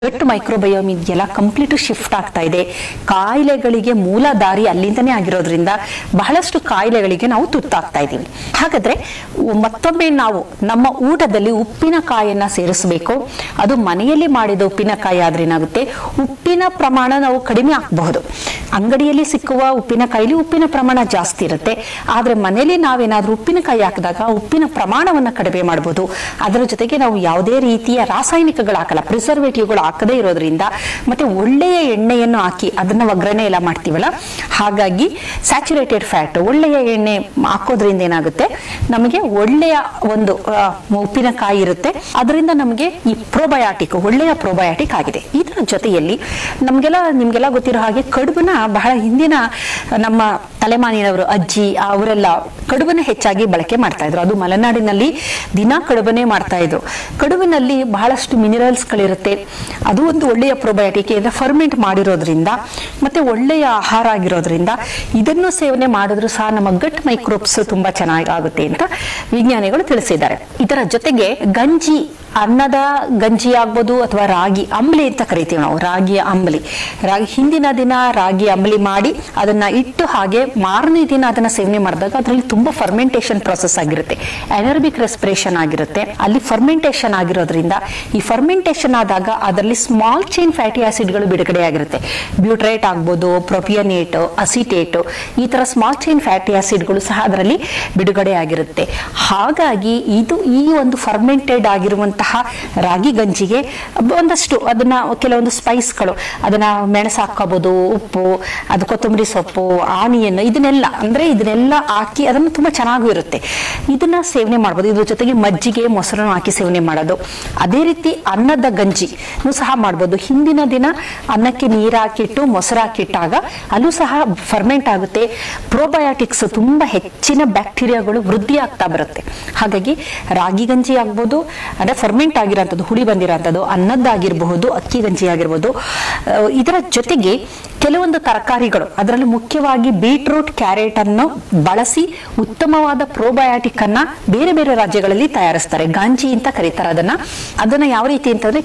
ಗಟ್ microbiome ಇದೆಯಲ್ಲ complete shift ಆಗ್ತಾ ಇದೆ. ಕಾಯಿಲೆಗಳಿಗೆ ಮೂಲ ದಾರಿ ಅಲ್ಲಿಂದನೇ ಆಗಿರೋದ್ರಿಂದ ಬಹಳಷ್ಟು ಕಾಯಿಲೆಗಳಿಗೆ ನಾವು ತುತ್ತಾಗ್ತಾ ಇದ್ದೀವಿ. ಹಾಗಾದ್ರೆ ಮತ್ತೊಮ್ಮೆ ನಾವು ನಮ್ಮ ಊಟದಲ್ಲಿ ಉಪ್ಪಿನಕಾಯಿಯನ್ನ ಸೇರಿಸಬೇಕು. ಅದು ಮನೆಯಲ್ಲಿ ಮಾಡಿದ ಉಪ್ಪಿನಕಾಯಿ ಆದ್ರೆ ಏನಾಗುತ್ತೆ, ಉಪ್ಪಿನ ಪ್ರಮಾಣ ನಾವು ಕಡಿಮೆ ಹಾಕಬಹುದು. ಅಂಗಡಿಯಲ್ಲಿ ಸಿಕ್ಕುವ ಉಪ್ಪಿನಕಾಯಿಲಿ ಉಪ್ಪಿನ ಪ್ರಮಾಣ ಜಾಸ್ತಿ ಇರುತ್ತೆ. ಆದ್ರೆ ಮನೆಯಲ್ಲಿ ನಾವೇನಾದ್ರೂ ಉಪ್ಪಿನಕಾಯಿ ಹಾಕಿದಾಗ ಉಪ್ಪಿನ ಪ್ರಮಾಣವನ್ನ ಕಡಿಮೆ ಮಾಡಬಹುದು. ಅದರ ಜೊತೆಗೆ ನಾವು ಯಾವುದೇ ರೀತಿಯ ರಾಸಾಯನಿಕಗಳು ಹಾಕಲ್ಲ, ಪ್ರಿಸರ್ವೇಟಿವ್ಗಳು ಹಾಕದೇ ಇರೋದ್ರಿಂದ, ಮತ್ತೆ ಒಳ್ಳೆಯ ಎಣ್ಣೆಯನ್ನು ಹಾಕಿ ಅದನ್ನ ಒಗ್ಗರಣೆ ಎಲ್ಲ ಮಾಡ್ತೀವಲ್ಲ, ಹಾಗಾಗಿ ಸ್ಯಾಚುರೇಟೆಡ್ ಫ್ಯಾಟ್ ಒಳ್ಳೆಯ ಎಣ್ಣೆ ಹಾಕೋದ್ರಿಂದ ಏನಾಗುತ್ತೆ, ನಮಗೆ ಒಳ್ಳೆಯ ಒಂದು ಉಪ್ಪಿನಕಾಯಿ ಇರುತ್ತೆ. ಅದರಿಂದ ನಮಗೆ ಈ ಪ್ರೋಬಯಾಟಿಕ್ ಒಳ್ಳೆಯ ಪ್ರೋಬಯಾಟಿಕ್ ಆಗಿದೆ. ಇದರ ಜೊತೆಯಲ್ಲಿ ನಿಮ್ಗೆಲ್ಲ ಗೊತ್ತಿರೋ ಹಾಗೆ ಕಡುಬನ್ನ ಬಹಳ ಹಿಂದಿನ ನಮ್ಮ ತಲೆಮಾರಿನವರು ಅಜ್ಜಿ ಅವರೆಲ್ಲ ಕಡುಬನ್ನ ಹೆಚ್ಚಾಗಿ ಬಳಕೆ ಮಾಡ್ತಾ ಇದ್ರು. ಅದು ಮಲೆನಾಡಿನಲ್ಲಿ ದಿನ ಕಡುಬನ್ನೇ ಮಾಡ್ತಾ ಇದ್ರು. ಕಡುಬಿನಲ್ಲಿ ಬಹಳಷ್ಟು ಮಿನರಲ್ಸ್ ಗಳಿರುತ್ತೆ. ಅದು ಒಂದು ಒಳ್ಳೆಯ ಪ್ರೋಬಯಾಟಿಕ್, ಫರ್ಮೆಂಟ್ ಮಾಡಿರೋದ್ರಿಂದ ಮತ್ತೆ ಒಳ್ಳೆಯ ಆಹಾರ ಆಗಿರೋದ್ರಿಂದ ಇದನ್ನು ಸೇವನೆ ಮಾಡಿದ್ರು ಸಹ ನಮ್ಮ ಗಟ್ ಮೈಕ್ರೋಬ್ಸ್ ತುಂಬಾ ಚೆನ್ನಾಗಿ ಆಗುತ್ತೆ ಅಂತ ವಿಜ್ಞಾನಿಗಳು ತಿಳಿಸಿದ್ದಾರೆ. ಇದರ ಜೊತೆಗೆ ಗಂಜಿ, ಅನ್ನದ ಗಂಜಿ ಆಗ್ಬೋದು ಅಥವಾ ರಾಗಿ ಅಂಬಲಿ ಅಂತ ಕರಿತೀವಿ ನಾವು. ರಾಗಿಯ ಅಂಬಲಿ, ಹಿಂದಿನ ದಿನ ರಾಗಿ ಅಂಬಲಿ ಮಾಡಿ ಅದನ್ನ ಇಟ್ಟು ಹಾಗೆ ಮಾರನೇ ದಿನ ಅದನ್ನ ಸೇವನೆ ಮಾಡಿದಾಗ ಅದರಲ್ಲಿ ತುಂಬಾ ಫರ್ಮೆಂಟೇಶನ್ ಪ್ರೊಸೆಸ್ ಆಗಿರುತ್ತೆ, ಎನರ್ಬಿಕ್ ರೆಸ್ಪಿರೇಷನ್ ಆಗಿರುತ್ತೆ. ಅಲ್ಲಿ ಫರ್ಮೆಂಟೇಶನ್ ಆಗಿರೋದ್ರಿಂದ ಈ ಫರ್ಮೆಂಟೇಶನ್ ಆದಾಗ ಅದರಲ್ಲಿ ಸ್ಮಾಲ್ ಚೈನ್ ಫ್ಯಾಟಿ ಆಸಿಡ್ಗಳು ಬಿಡುಗಡೆ ಆಗಿರುತ್ತೆ. ಬ್ಯೂಟ್ರೇಟ್ ಆಗ್ಬೋದು, ಪ್ರೊಪಿಯನೇಟ್, ಅಸಿಟೇಟ್, ಈ ತರ ಸ್ಮಾಲ್ ಚೈನ್ ಫ್ಯಾಟಿ ಆಸಿಡ್ಗಳು ಸಹ ಅದರಲ್ಲಿ ಬಿಡುಗಡೆ ಆಗಿರುತ್ತೆ. ಹಾಗಾಗಿ ಈ ಒಂದು ಫರ್ಮೆಂಟೆಡ್ ಆಗಿರುವಂತಹ ರಾಗಿ ಗಂಜಿಗೆ ಒಂದಷ್ಟು ಅದನ್ನ ಕೆಲವೊಂದು ಸ್ಪೈಸ್ಗಳು, ಅದನ್ನ ಮೆಣಸು ಹಾಕೋಬಹುದು, ಉಪ್ಪು, ಅದು ಕೊತ್ತಂಬರಿ ಸೊಪ್ಪು, ಆನಿಯನ್, ಇದನ್ನೆಲ್ಲ ಹಾಕಿ ಅದನ್ನು ತುಂಬಾ ಚೆನ್ನಾಗೂ ಇರುತ್ತೆ. ಇದನ್ನ ಸೇವನೆ ಮಾಡಬಹುದು. ಇದ್ರ ಜೊತೆಗೆ ಮಜ್ಜಿಗೆ, ಮೊಸರನ್ನು ಹಾಕಿ ಸೇವನೆ ಮಾಡೋದು. ಅದೇ ರೀತಿ ಅನ್ನದ ಗಂಜಿ ಸಹ ಮಾಡಬಹುದು. ಹಿಂದಿನ ದಿನ ಅನ್ನಕ್ಕೆ ನೀರು ಹಾಕಿಟ್ಟು ಮೊಸರು ಹಾಕಿಟ್ಟಾಗ ಅಲ್ಲೂ ಸಹ ಫರ್ಮೆಂಟ್ ಆಗುತ್ತೆ. ಪ್ರೋಬಯಾಟಿಕ್ಸ್ ತುಂಬಾ ಹೆಚ್ಚಿನ ಬ್ಯಾಕ್ಟೀರಿಯಾಗಳು ವೃದ್ಧಿ ಆಗ್ತಾ ಬರುತ್ತೆ. ಹಾಗಾಗಿ ರಾಗಿ ಗಂಜಿ ಆಗ್ಬೋದು, ಅಂದ್ರೆ ಫರ್ಮೆಂಟ್ ಆಗಿರೋಂಥದ್ದು, ಹುಳಿ ಬಂದಿರೋಂಥದ್ದು, ಅನ್ನದ್ದಾಗಿರಬಹುದು, ಅಕ್ಕಿ ಗಂಜಿ ಆಗಿರ್ಬೋದು. ಇದರ ಜೊತೆಗೆ ಕೆಲವೊಂದು ತರಕಾರಿಗಳು, ಅದರಲ್ಲಿ ಮುಖ್ಯವಾಗಿ ಬೀಟ್ರೂಟ್, ಕ್ಯಾರೆಟ್ ಅನ್ನು ಬಳಸಿ ಉತ್ತಮವಾದ ಪ್ರೋಬಯಾಟಿಕ್ ಅನ್ನ ಬೇರೆ ಬೇರೆ ರಾಜ್ಯಗಳಲ್ಲಿ ತಯಾರಿಸ್ತಾರೆ. ಗಾಂಜಿ ಅಂತ ಕರೀತಾರೆ ಅದನ್ನ ಯಾವ ರೀತಿ ಅಂತಂದ್ರೆ,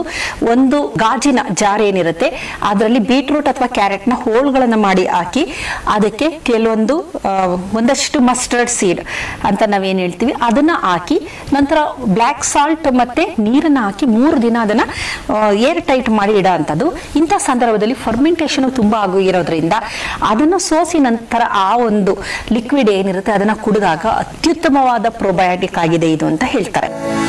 ಒಂದು ಗಾಜಿನ ಜಾರ್ ಏನಿರುತ್ತೆ ಅದರಲ್ಲಿ ಬೀಟ್ರೂಟ್ ಅಥವಾ ಕ್ಯಾರೆಟ್ ನ ಹೋಳ್ಗಳನ್ನ ಮಾಡಿ ಹಾಕಿ ಅದಕ್ಕೆ ಒಂದಷ್ಟು ಮಸ್ಟರ್ಡ್ ಸೀಡ್ ಅಂತ ನಾವೇನ್ ಹೇಳ್ತೀವಿ ಅದನ್ನ ಹಾಕಿ, ನಂತರ ಬ್ಲಾಕ್ ಸಾಲ್ಟ್ ಮತ್ತೆ ನೀರನ್ನ ಹಾಕಿ 3 ದಿನ ಅದನ್ನ ಏರ್ ಟೈಟ್ ಮಾಡಿ ಇಡೋಂಥದ್ದು. ಇಂಥ ಸಂದರ್ಭದಲ್ಲಿ ಫರ್ಮೆಂಟೇಶನ್ ತುಂಬಾ ಆಗಿರೋದ್ರಿಂದ ಅದನ್ನು ಸೋಸಿ ನಂತರ ಆ ಒಂದು ಲಿಕ್ವಿಡ್ ಏನಿರುತ್ತೆ ಅದನ್ನ ಕುಡಿದಾಗ ಅತ್ಯುತ್ತಮವಾದ ಪ್ರೋಬಯಾಟಿಕ್ ಆಗಿದೆ ಇದು ಅಂತ ಹೇಳ್ತಾರೆ.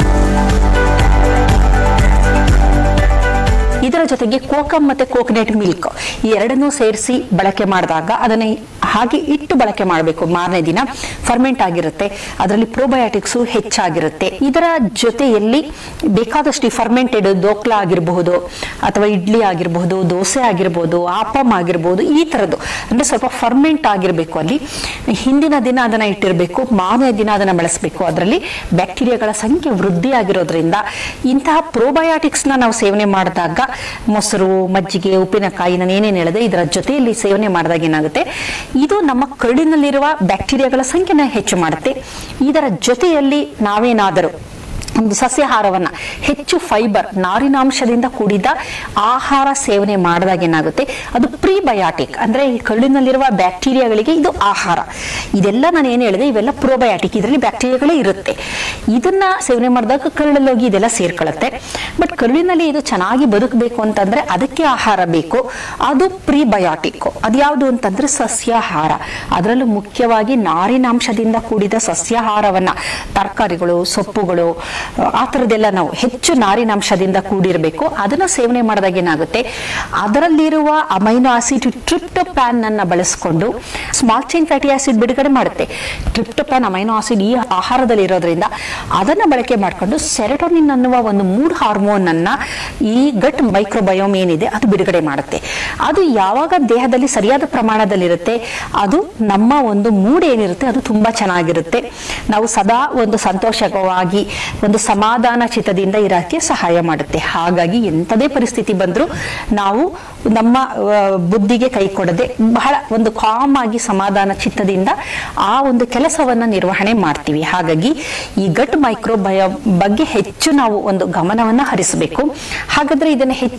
ಇದರ ಜೊತೆಗೆ ಕೋಕಮ್ ಮತ್ತೆ ಕೋಕೋನಟ್ ಮಿಲ್ಕ್ ಈ ಎರಡನ್ನೂ ಸೇರಿಸಿ ಬಳಕೆ ಮಾಡಿದಾಗ ಅದನ್ನ ಹಾಗೆ ಇಟ್ಟು ಬಳಕೆ ಮಾಡಬೇಕು. ಮಾರನೇ ದಿನ ಫರ್ಮೆಂಟ್ ಆಗಿರುತ್ತೆ, ಅದರಲ್ಲಿ ಪ್ರೋಬಯಾಟಿಕ್ಸ್ ಹೆಚ್ಚಾಗಿರುತ್ತೆ. ಇದರ ಜೊತೆಯಲ್ಲಿ ಬೇಕಾದಷ್ಟು ಫರ್ಮೆಂಟೆಡ್ ದೋಕ್ಲಾ ಆಗಿರಬಹುದು, ಅಥವಾ ಇಡ್ಲಿ ಆಗಿರಬಹುದು, ದೋಸೆ ಆಗಿರಬಹುದು, ಆಪಮ್ ಆಗಿರಬಹುದು, ಈ ತರದ್ದು ಅಂದ್ರೆ ಸ್ವಲ್ಪ ಫರ್ಮೆಂಟ್ ಆಗಿರ್ಬೇಕು. ಅಲ್ಲಿ ಹಿಂದಿನ ದಿನ ಅದನ್ನ ಇಟ್ಟಿರಬೇಕು, ಮಾರನೇ ದಿನ ಅದನ್ನ ಬಳಸಬೇಕು. ಅದರಲ್ಲಿ ಬ್ಯಾಕ್ಟೀರಿಯಾಗಳ ಸಂಖ್ಯೆ ವೃದ್ಧಿ ಆಗಿರೋದ್ರಿಂದ ಇಂತಹ ಪ್ರೋಬಯಾಟಿಕ್ಸ್ ನಾವು ಸೇವನೆ ಮಾಡಿದಾಗ ಮೊಸರು, ಮಜ್ಜಿಗೆ, ಉಪ್ಪಿನಕಾಯಿ, ನಾನು ಏನೇನು ಹೇಳಿದೆ ಇದರ ಜೊತೆಯಲ್ಲಿ ಸೇವನೆ ಮಾಡಿದಾಗ ಏನಾಗುತ್ತೆ, ಇದು ನಮ್ಮ ಕರುಳಿನಲ್ಲಿರುವ ಬ್ಯಾಕ್ಟೀರಿಯಾಗಳ ಸಂಖ್ಯೆನ ಹೆಚ್ಚು ಮಾಡುತ್ತೆ. ಇದರ ಜೊತೆಯಲ್ಲಿ ನಾವೇನಾದರೂ ಒಂದು ಸಸ್ಯಾಹಾರವನ್ನ ಹೆಚ್ಚು ಫೈಬರ್, ನಾರಿನಾಂಶದಿಂದ ಕೂಡಿದ ಆಹಾರ ಸೇವನೆ ಮಾಡಿದಾಗ ಏನಾಗುತ್ತೆ, ಅದು ಪ್ರೀಬಯಾಟಿಕ್ ಅಂದ್ರೆ ಈ ಕರುಳಿನಲ್ಲಿರುವ ಬ್ಯಾಕ್ಟೀರಿಯಾಗಳಿಗೆ ಇದು ಆಹಾರ. ಇದೆಲ್ಲ ನಾನು ಏನು ಹೇಳಿದೆ ಇವೆಲ್ಲ ಪ್ರೋಬಯಾಟಿಕ್, ಇದರಲ್ಲಿ ಬ್ಯಾಕ್ಟೀರಿಯಾಗಳೇ ಇರುತ್ತೆ. ಇದನ್ನ ಸೇವನೆ ಮಾಡಿದಾಗ ಕರುಳಲ್ಲಿ ಹೋಗಿ ಇದೆಲ್ಲ ಸೇರ್ಕೊಳ್ಳುತ್ತೆ. ಬಟ್ ಕರುಳಿನಲ್ಲಿ ಇದು ಚೆನ್ನಾಗಿ ಬದುಕಬೇಕು ಅಂತಂದ್ರೆ ಅದಕ್ಕೆ ಆಹಾರ ಬೇಕು, ಅದು ಪ್ರೀಬಯಾಟಿಕ್. ಅದ್ಯಾವುದು ಅಂತಂದ್ರೆ ಸಸ್ಯಾಹಾರ. ಅದರಲ್ಲೂ ಮುಖ್ಯವಾಗಿ ನಾರಿನಾಂಶದಿಂದ ಕೂಡಿದ ಸಸ್ಯಾಹಾರವನ್ನ, ತರಕಾರಿಗಳು, ಸೊಪ್ಪುಗಳು, ಆ ತರದೆಲ್ಲ ನಾವು ಹೆಚ್ಚು ನಾರಿನಾಂಶದಿಂದ ಕೂಡಿರಬೇಕು. ಅದನ್ನ ಸೇವನೆ ಮಾಡಿದಾಗ ಏನಾಗುತ್ತೆ, ಅದರಲ್ಲಿರುವ ಅಮೈನೋ ಆಸಿಡ್ ಟ್ರಿಪ್ಟೋಪ್ಯಾನ್ ಅನ್ನ ಬಳಸಿಕೊಂಡು ಸ್ಮಾಲ್ ಚೈನ್ ಫ್ಯಾಟಿ ಆಸಿಡ್ ಬಿಡುಗಡೆ ಮಾಡುತ್ತೆ. ಟ್ರಿಪ್ಟೋಪ್ಯಾನ್ ಅಮೈನೋ ಆಸಿಡ್ ಈ ಆಹಾರದಲ್ಲಿ ಇರೋದ್ರಿಂದ ಅದನ್ನ ಬಳಕೆ ಮಾಡಿಕೊಂಡು ಸೆರೋಟೋನಿನ್ ಅನ್ನುವ ಒಂದು ಮೂಡ್ ಹಾರ್ಮೋನ್ ಅನ್ನ ಈ ಗಟ್ ಮೈಕ್ರೋಬಯೋಮ್ ಏನಿದೆ ಅದು ಬಿಡುಗಡೆ ಮಾಡುತ್ತೆ. ಅದು ಯಾವಾಗ ದೇಹದಲ್ಲಿ ಸರಿಯಾದ ಪ್ರಮಾಣದಲ್ಲಿರುತ್ತೆ, ಅದು ನಮ್ಮ ಒಂದು ಮೂಡ್ ಏನಿರುತ್ತೆ ಅದು ತುಂಬಾ ಚೆನ್ನಾಗಿರುತ್ತೆ. ನಾವು ಸದಾ ಒಂದು ಸಂತೋಷವಾಗಿ, ಒಂದು ಸಮಾಧಾನ ಚಿತ್ತದಿಂದ ಇರಕ್ಕೆ ಸಹಾಯ ಮಾಡುತ್ತೆ. ಹಾಗಾಗಿ ಎಂಥದೇ ಪರಿಸ್ಥಿತಿ ಬಂದರೂ ನಾವು ನಮ್ಮ ಬುದ್ಧಿಗೆ ಕೈ ಕೊಡದೆ ಬಹಳ ಒಂದು ಕಾಮ್ ಆಗಿ ಸಮಾಧಾನ ಚಿತ್ತದಿಂದ ಆ ಒಂದು ಕೆಲಸವನ್ನ ನಿರ್ವಹಣೆ ಮಾಡ್ತೀವಿ. ಹಾಗಾಗಿ ಈ ಗಟ್ ಮೈಕ್ರೋಬಯೋಮ್ ಬಗ್ಗೆ ಹೆಚ್ಚು ನಾವು ಒಂದು ಗಮನವನ್ನ ಹರಿಸಬೇಕು. ಹಾಗಾದ್ರೆ ಇದನ್ನ